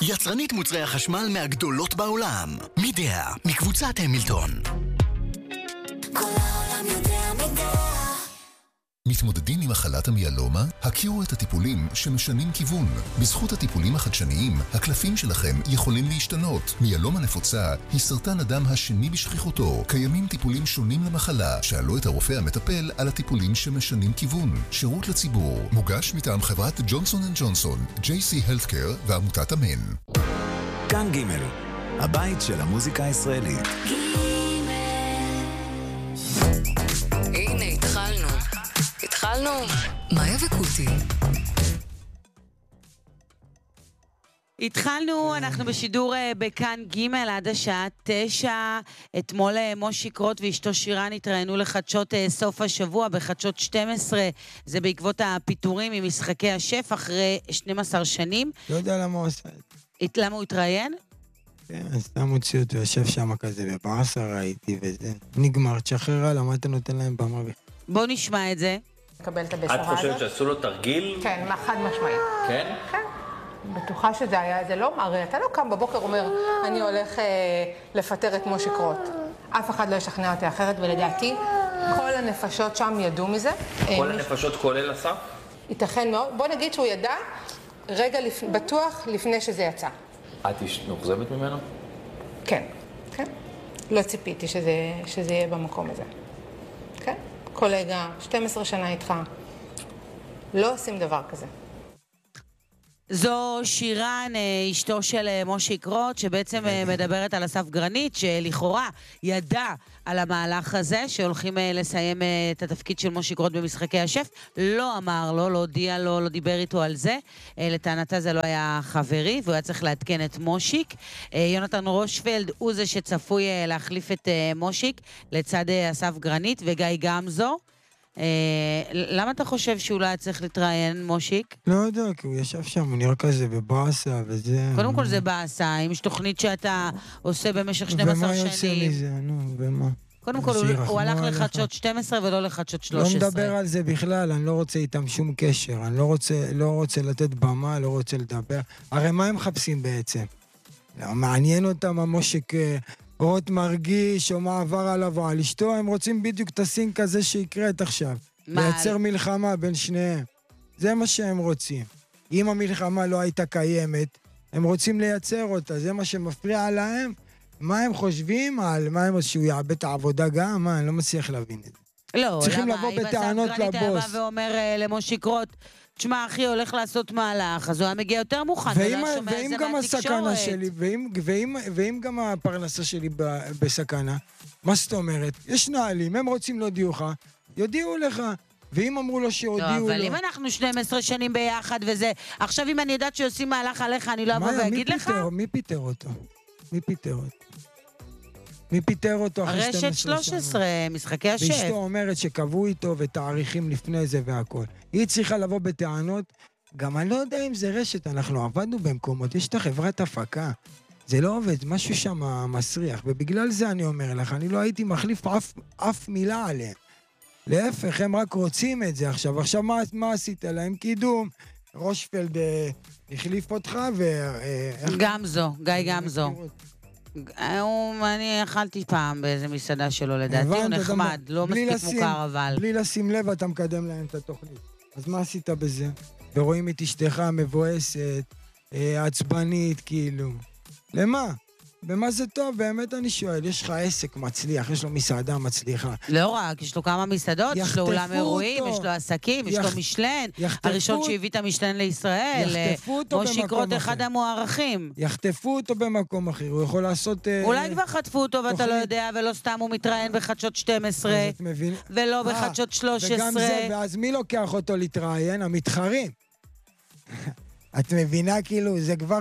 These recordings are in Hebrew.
יצרנית מוצרי החשמל מהגדולות בעולם. מידע, מקבוצת המילטון. כל העולם יודע מידע. מתמודדים עם מחלת המיאלומה? הכירו את הטיפולים שמשנים כיוון. בזכות הטיפולים החדשניים, הקלפים שלכם יכולים להשתנות. מיאלומה נפוצה היא סרטן הדם השני בשכיחותו. קיימים טיפולים שונים למחלה. שאלו את הרופא המטפל על הטיפולים שמשנים כיוון. שירות לציבור. מוגש מטעם חברת ג'ונסון אנד ג'ונסון, JC Healthcare ועמותת אמן. כאן ג' הבית של המוזיקה הישראלית. הנה, התחלנו. מאיה וקוטי. התחלנו, אנחנו בשידור בכאן ג' עד השעה 9. אתמול מושי קרוט ואשתו שירן התראיינו לחדשות סוף השבוע בחדשות 12. זה בעקבות הפיטורים ממשחקי השף אחרי 12 שנים. לא יודע למה הוא עשה את זה. למה הוא התראיין? כן, סתם הוציא אותו, יושב שם כזה בפרסה, ראיתי וזה. נגמר, תשחררה, למה אתה נותן להם במה? בואו נשמע את זה. לקבל את הבשורה הזאת. את חושבת שעשו לו תרגיל? כן, חד משמעית. כן? כן. בטוחה שזה היה, זה לא, הרי אתה לא קם בבוקר אומר, אני הולך לפטר את מושי קרוט. אף אחד לא ישכנע אותי אחרת, ולדעתי, כל הנפשות שם ידעו מזה. כל הנפשות כולל אסף? ייתכן מאוד. בוא נגיד שהוא ידע רגע בטוח לפני שזה יצא. את מאוכזבת ממנו? כן, כן. לא ציפיתי שזה יהיה במקום הזה. כן? קולגה, 12 שנה איתך, לא עושים דבר כזה. זו שירן, אשתו של מושי קרוט, שבעצם מדברת על אסף גרנית, שלכאורה ידע על המהלך הזה, שהולכים לסיים את התפקיד של מושי קרוט במשחקי השף. לא אמר לו, לא הודיע לו, לא דיבר איתו על זה. לטענתה זה לא היה חברי, והוא היה צריך לעדכן את מושיק. יונתן רושפלד הוא זה שצפוי להחליף את מושיק, לצד אסף גרנית וגיא גמזו. למה אתה חושב שאולי היה צריך להתראיין, מושיק? לא יודע, כי הוא ישב שם, הוא נראה כזה בבאסה וזה... קודם כל זה באסה, אם יש תוכנית שאתה עושה במשך 12 שנים. ומה יוצא מזה, נו, ומה? קודם כל הוא הלך לחדשות 12 ולא לחדשות 13. לא מדבר על זה בכלל, אני לא רוצה איתם שום קשר, אני לא רוצה לתת במה, לא רוצה לדבר. הרי מה הם מחפשים בעצם? מעניין אותם המושיק... רוט מרגיש או מה עבר עליו או על אשתו, הם רוצים בדיוק את הסינק הזה שיקראת עכשיו. לייצר מלחמה בין שניהם. זה מה שהם רוצים. אם המלחמה לא הייתה קיימת, הם רוצים לייצר אותה. זה מה שמפריע להם. מה הם חושבים על מה הם שהוא יאבד את העבודה גם? מה, אני לא מצליח להבין את זה. לא, צריכים לבוא בטענות לבוס. אם אסף גרנית היה ואומר למושי קרוט, תשמע, אחי, הולך לעשות מהלך, אז הוא היה מגיע יותר מוכן, ואם גם הסכנה שלי, ואם גם הפרנסה שלי בסכנה, מה זאת אומרת? יש נהלים, הם רוצים להודיעו לך, יודיעו לך, ואם אמרו לו שהודיעו לו... אבל אם אנחנו 12 שנים ביחד וזה, עכשיו אם אני יודעת שעושים מהלך עליך, אני לא אבוא ואגיד לך? מי פיטר אותו? מי פיטר אותו אחרי 12 שנה? רשת 13, משחקי השף. ואשתו אומרת שקבעו איתו ותאריכים לפני זה והכל. היא צריכה לבוא בטענות, גם אני לא יודע אם זה רשת, אנחנו עבדנו במקומות, יש את החברת הפקה. זה לא עובד, משהו שם מסריח, ובגלל זה אני אומר לך, אני לא הייתי מחליף אף מילה עליהם. להפך, הם רק רוצים את זה עכשיו. עכשיו מה עשית להם? קידום, רושפלד החליף אותך גמזו, גיא גמזו. אני אכלתי פעם באיזה מסעדה שלו, לדעתי הוא נחמד, לא מספיק מוכר אבל. בלי לשים לב אתה מקדם להם את התוכנית. אז מה עשית בזה? ורואים את אשתך מבואסת, עצבנית כאילו. למה? במה זה טוב? באמת אני שואל, יש לך עסק מצליח, יש לו מסעדה מצליחה. לא רק, יש לו כמה מסעדות, יש לו אולם אירועים, יש לו עסקים, יש לו משלן. הראשון שהביא את המשלן לישראל. יחטפו אותו במקום אחר. מושי קרוט אחד המוערכים. יחטפו אותו במקום אחר, הוא יכול לעשות... אולי כבר חטפו אותו ואתה לא יודע, ולא סתם הוא מתראיין בחדשות 12, ולא בחדשות 13. וגם זה, ואז מי לוקח אותו להתראיין? המתחרים. את מבינה כאילו, זה כבר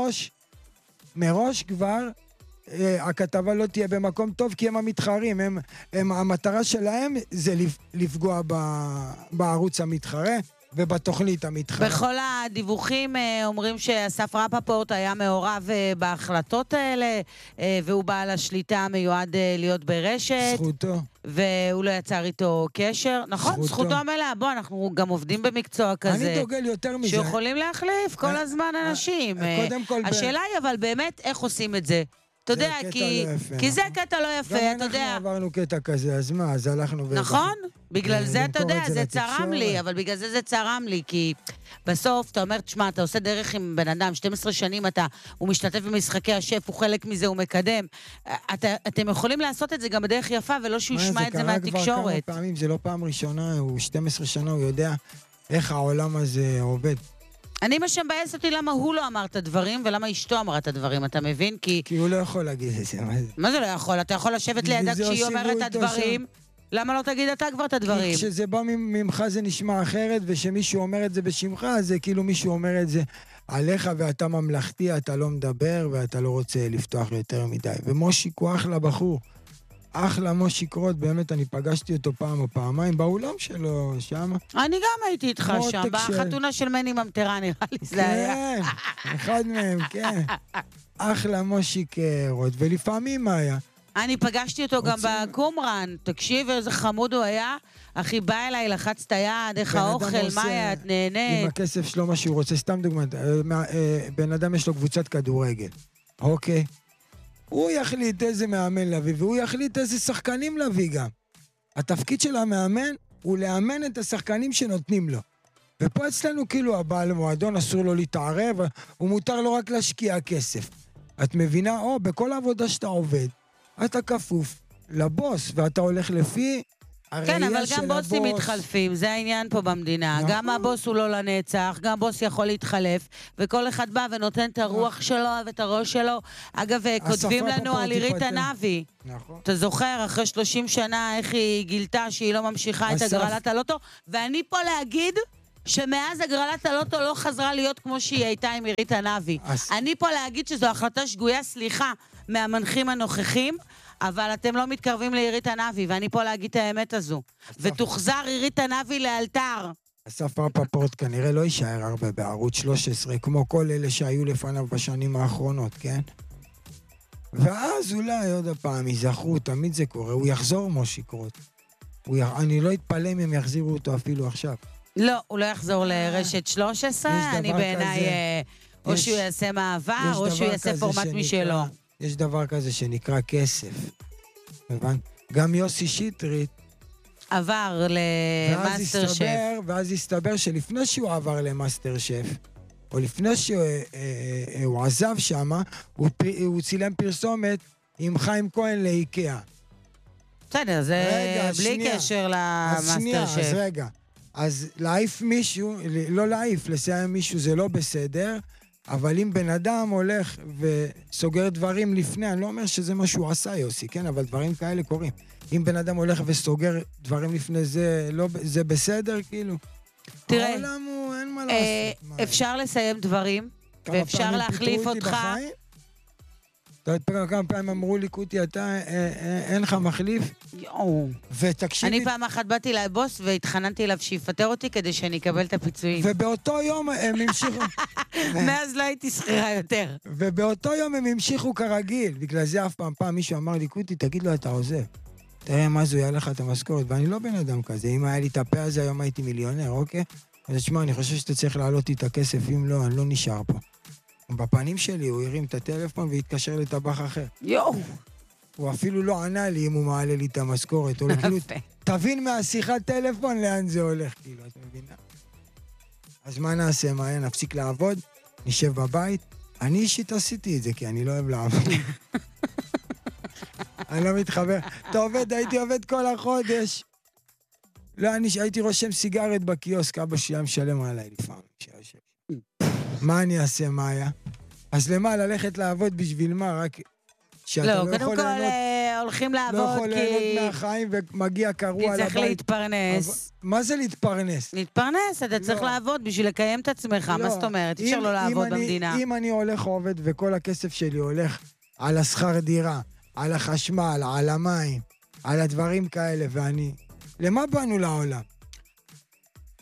מראש כבר, הכתבה לא תהיה במקום טוב, כי הם המתחרים, המטרה שלהם זה לפגוע בערוץ המתחרה, ובתוכנית המתחרה. בכל הדיווחים אומרים שאסף רפפורט היה מעורב בהחלטות האלה, והוא בעל השליטה המיועד להיות ברשת. זכותו. והוא לא יצר איתו קשר. נכון, זכותו המלאה. בוא, אנחנו גם עובדים במקצוע כזה. אני דוגל יותר מזה. שיכולים להחליף כל הזמן אנשים. קודם כל... השאלה היא אבל באמת איך עושים את זה. אתה יודע, כי זה קטע לא יפה, אתה יודע. גם אנחנו עברנו קטע כזה, אז מה, אז הלכנו... נכון, בגלל זה אתה יודע, זה צרם לי, אבל בגלל זה צרם לי, כי בסוף אתה אומר, תשמע, אתה עושה דרך עם בן אדם, 12 שנים הוא משתתף במשחקי השף, הוא חלק מזה, הוא מקדם. אתם יכולים לעשות את זה גם בדרך יפה, ולא שהוא ישמע את זה מהתקשורת. זה קרה כבר כמה פעמים, זה לא פעם ראשונה, הוא 12 שנה, הוא יודע איך העולם הזה עובד. אני מה שמבאס אותי למה הוא לא אמר את הדברים, ולמה אשתו אמרה את הדברים, אתה מבין? כי הוא לא יכול להגיד את זה, מה זה? מה זה לא יכול? אתה יכול לשבת לידה כשהיא אומרת את הדברים, למה לא תגיד אתה כבר את הדברים? כי כשזה בא ממך זה נשמע אחרת, ושמישהו אומר את זה בשמך, זה כאילו מישהו אומר את זה עליך, ואתה ממלכתי, אתה לא מדבר, ואתה לא רוצה לפתוח יותר מדי. ומושיק הוא אחלה בחור. אחלה מושיק רוט, באמת אני פגשתי אותו פעם או פעמיים באולם שלו, שם. אני גם הייתי איתך שם, בחתונה של מני ממטרה נראה לי, זה היה. כן, אחד מהם, כן. אחלה מושיק רוט, ולפעמים מה היה? אני פגשתי אותו גם בקומרן, תקשיב איזה חמוד הוא היה, אחי בא אליי, לחץ את היד, איך האוכל, מה היה, את נהנית. עם הכסף שלו מה שהוא רוצה, סתם דוגמא, בן אדם יש לו קבוצת כדורגל, אוקיי? הוא יחליט איזה מאמן להביא, והוא יחליט איזה שחקנים להביא גם. התפקיד של המאמן הוא לאמן את השחקנים שנותנים לו. ופה אצלנו כאילו הבעל מועדון אסור לו להתערב, הוא מותר לו רק להשקיע כסף. את מבינה? בכל העבודה שאתה עובד, אתה כפוף לבוס, ואתה הולך לפי כן, אבל גם בוסים מתחלפים, זה העניין פה במדינה. גם הבוס הוא לא לנצח, גם בוס יכול להתחלף, וכל אחד בא ונותן את הרוח שלו ואת הראש שלו. אגב, כותבים לנו על עירית הנבי. אתה זוכר, אחרי 30 שנה, איך היא גילתה שהיא לא ממשיכה את הגרלת הלוטו, ואני פה להגיד שמאז הגרלת הלוטו לא חזרה להיות כמו שהיא הייתה עם עירית הנבי. אני פה להגיד שזו החלטה שגויה, סליחה, מהמנחים הנוכחים, אבל אתם לא מתקרבים לעירית הנבי, ואני פה להגיד את האמת הזו. ותוחזר עירית הנבי לאלתר. אסף רפפורט כנראה לא יישאר הרבה בערוץ 13, כמו כל אלה שהיו לפניו בשנים האחרונות, כן? ואז אולי עוד הפעם יזכרו, תמיד זה קורה, הוא יחזור מושיק רוט. אני לא אתפלא אם הם יחזירו אותו אפילו עכשיו. לא, הוא לא יחזור לרשת 13, אני בעיניי, או שהוא יעשה מעבר, או שהוא יעשה פורמט משלו. יש דבר כזה שנקרא כסף. גם יוסי שטרית עבר למאסטר שף. ואז הסתבר שלפני שהוא עבר למאסטר שף, או לפני שהוא עזב שם, הוא צילם פרסומת עם חיים כהן לאיקאה. בסדר, זה בלי קשר למאסטר שף. אז רגע, אז להעיף מישהו, לא להעיף, לסיים מישהו זה לא בסדר, אבל אם בן אדם הולך וסוגר דברים לפני, אני לא אומר שזה מה שהוא עשה, יוסי, כן? אבל דברים כאלה קורים. אם בן אדם הולך וסוגר דברים לפני זה, לא, זה בסדר, כאילו? תראה, העולם הוא, אין מה לעשות. אפשר לסיים דברים, ואפשר להחליף אותך. אתה יודע, כמה פעמים אמרו לי, קוטי, אתה, אין לך מחליף? יואו. ותקשיבי... אני פעם אחת באתי לבוס והתחננתי אליו שיפטר אותי כדי שאני אקבל את הפיצויים. ובאותו יום הם המשיכו... מאז לא הייתי שכירה יותר. ובאותו יום הם המשיכו כרגיל. בגלל זה אף פעם מישהו אמר לי, קוטי, תגיד לו, אתה עוזב. תראה מה זו, יהיה לך את המשכורת. ואני לא בן אדם כזה. אם היה לי את הפה הזה, היום הייתי מיליונר, אוקיי? אז תשמע, אני חושב שאתה צריך להעלות לי את הכסף, אם לא, אני לא נשאר פה. בפנים שלי הוא הרים את הטלפון והתקשר לטבח אחר. יואו. הוא אפילו לא ענה לי אם הוא מעלה לי את המשכורת. או כאילו, תבין מהשיחת טלפון לאן זה הולך, כאילו, את מבינה? אז מה נעשה, מה, נפסיק לעבוד? נשב בבית? אני אישית עשיתי את זה, כי אני לא אוהב לעבוד. אני לא מתחבר. אתה עובד, הייתי עובד כל החודש. לא, אני הייתי רושם סיגרת בקיוסק, אבא שלי היה משלם עליי לפעמים. מה אני אעשה, מה היה? אז למה, ללכת לעבוד בשביל מה? רק שאתה לא יכול קודם כל הולכים לעבוד לא יכול ליהנות מהחיים ומגיע קרוע לבית. כי צריך להתפרנס. מה זה להתפרנס? להתפרנס, אתה צריך לעבוד בשביל לקיים את עצמך, מה זאת אומרת? אפשר לא לעבוד במדינה. אם אני הולך עובד וכל הכסף שלי הולך על השכר דירה, על החשמל, על המים, על הדברים כאלה, ואני... למה באנו לעולם?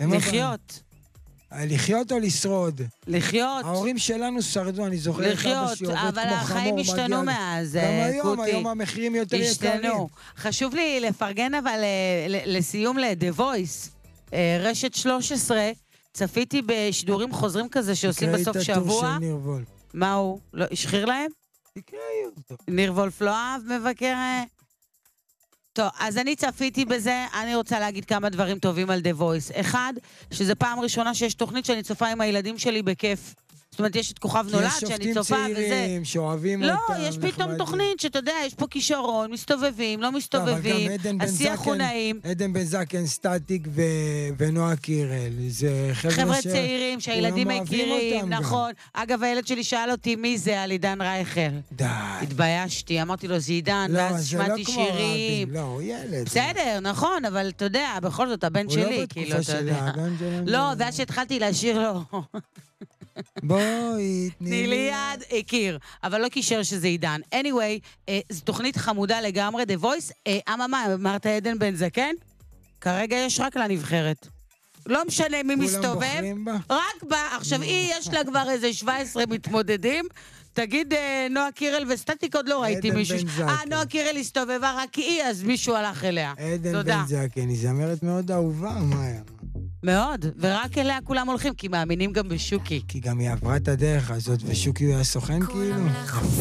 לחיות. לחיות או לשרוד? לחיות. ההורים שלנו שרדו, אני זוכר את אבא שלי עובד כמו חמור. אבל החיים השתנו מאז, גם היום המחירים יותר יקרים. חשוב לי לפרגן אבל לסיום ל-The Voice, רשת 13, צפיתי בשידורים חוזרים כזה שעושים בסוף שבוע. תקראי את הטור של ניר וולף. מה הוא? השחיר להם? תקראי אותו. ניר וולף לא אהב מבקר... טוב, אז אני צפיתי בזה, אני רוצה להגיד כמה דברים טובים על The Voice. אחד, שזה פעם ראשונה שיש תוכנית שאני צופה עם הילדים שלי בכיף. זאת אומרת, יש את כוכב נולד שאני צופה וזה... יש שופטים צעירים שאוהבים אותם. לא, יש פתאום תוכנית שאתה יודע, יש פה כישרון, מסתובבים, לא מסתובבים, השיח הוא נעים. עדן בן זקן, סטטיק ונועה קירל. זה חבר'ה צעירים שהילדים מכירים, נכון. אגב, הילד שלי שאל אותי מי זה על עידן רייכל. די. התביישתי, אמרתי לו, זה עידן, ואז שמעתי שירים. לא, הוא ילד. בסדר, נכון, אבל אתה יודע, בכל זאת, הבן שלי, כאילו, אתה יודע. לא, ואז שהתחלתי לשיר לו. בואי, תני לי יד, הכיר, אבל לא קישר שזה עידן. anyway, זו תוכנית חמודה לגמרי, The Voice. מה, אמרת עדן בן זקן? כרגע יש רק לנבחרת. לא משנה מי מסתובב. כולם בוחרים בה? רק בה. עכשיו, יש לה כבר איזה 17 מתמודדים. תגיד, נועה קירל וסטטיק עוד לא ראיתי מישהו. נועה קירל הסתובבה רק היא, אז מישהו הלך אליה. עדן בן זקן, היא זמרת מאוד אהובה, מה היה? מאוד, ורק אליה כולם הולכים, כי מאמינים גם בשוקי. כי גם היא עברה את הדרך הזאת, ושוקי הוא הסוכן כאילו.